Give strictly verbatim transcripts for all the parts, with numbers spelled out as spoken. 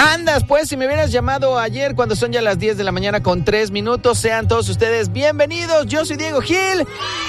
andas? Pues si me hubieras llamado ayer cuando son ya las diez de la mañana con tres minutos, sean todos ustedes bienvenidos. Yo soy Diego Gil.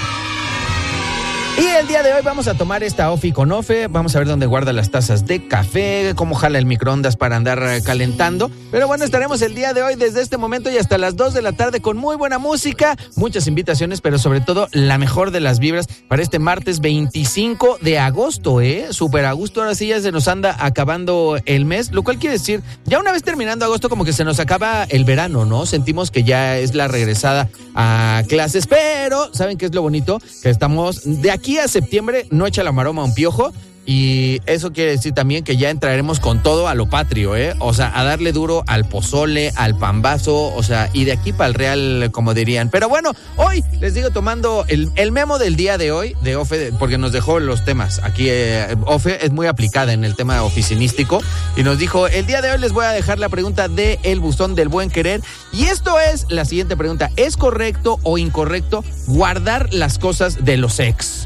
Y el día de hoy vamos a tomar esta Ofi con Ofe, vamos a ver dónde guarda las tazas de café, cómo jala el microondas para andar calentando. Pero bueno, estaremos el día de hoy desde este momento y hasta las dos de la tarde con muy buena música, muchas invitaciones, pero sobre todo la mejor de las vibras para este martes veinticinco de agosto, ¿eh? Súper a gusto, ahora sí ya se nos anda acabando el mes, lo cual quiere decir, ya una vez terminando agosto como que se nos acaba el verano, ¿no? Sentimos que ya es la regresada a clases, pero ¿saben qué es lo bonito? Que estamos de aquí a septiembre, no echa la maroma un piojo, y eso quiere decir también que ya entraremos con todo a lo patrio, ¿eh? O sea, a darle duro al pozole, al pambazo, o sea, y de aquí para el real, como dirían. Pero bueno, hoy les digo tomando el, el memo del día de hoy, de Ofe, porque nos dejó los temas. Aquí eh, Ofe es muy aplicada en el tema oficinístico, y nos dijo, el día de hoy les voy a dejar la pregunta de el buzón del buen querer, y esto es la siguiente pregunta, ¿es correcto o incorrecto guardar las cosas de los ex?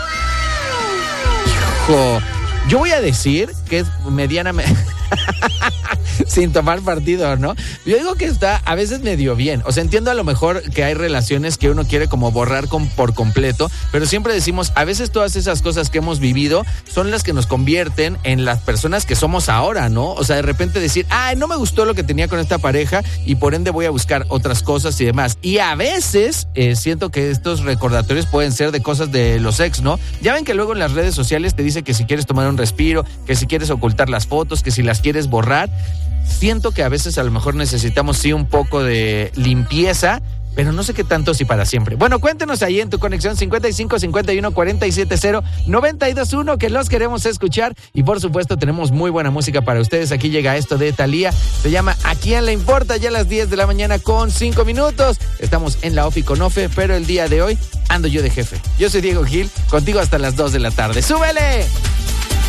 Yo voy a decir que es medianamente... sin tomar partido, ¿no? Yo digo que está a veces medio bien. O sea, entiendo a lo mejor que hay relaciones que uno quiere como borrar con, por completo, pero siempre decimos, a veces todas esas cosas que hemos vivido son las que nos convierten en las personas que somos ahora, ¿no? O sea, de repente decir, ay, no me gustó lo que tenía con esta pareja y por ende voy a buscar otras cosas y demás. Y a veces eh, siento que estos recordatorios pueden ser de cosas de los ex, ¿no? Ya ven que luego en las redes sociales te dice que si quieres tomar un respiro, que si quieres ocultar las fotos, que si las quieres borrar. Siento que a veces a lo mejor necesitamos sí un poco de limpieza, pero no sé qué tanto si para siempre. Bueno, cuéntenos ahí en tu conexión cincuenta y cinco cincuenta y uno cuarenta y siete cero noventa y dos uno que los queremos escuchar, y por supuesto tenemos muy buena música para ustedes. Aquí llega esto de Thalía, se llama ¿A quién le importa? Ya a las diez de la mañana con cinco minutos. Estamos en la Ofi con Ofe, pero el día de hoy ando yo de jefe. Yo soy Diego Gil, contigo hasta las dos de la tarde. ¡Súbele!